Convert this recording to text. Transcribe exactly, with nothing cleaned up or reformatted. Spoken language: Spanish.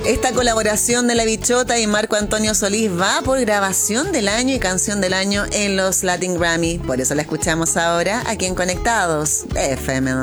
Esta colaboración de La Bichota y Marco Antonio Solís va por grabación del año y canción del año en los Latin Grammy. Por eso la escuchamos ahora aquí en Conectados de F M.